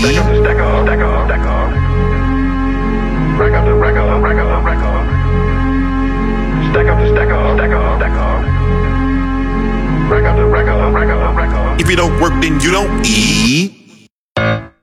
Stack up the stack up, stack up, stack up. Rack up the rack up, rack up, rack up. Stack up the stack up, stack up, stack up. Rack up the rack up, rack up, rack up. If you don't work, then you don't eat.